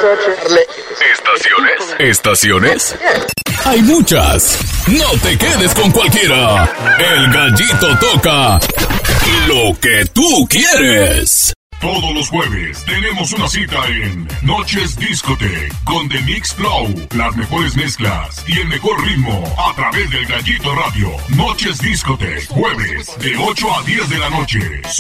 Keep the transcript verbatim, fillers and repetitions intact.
¿Estaciones? ¿Estaciones? Hay muchas. No te quedes con cualquiera. El Gallito toca lo que tú quieres. Todos los jueves tenemos una cita en Noches Discotheque con The Mix Flow, las mejores mezclas y el mejor ritmo a través del Gallito Radio. Noches Discotheque, jueves de ocho a diez de la noche,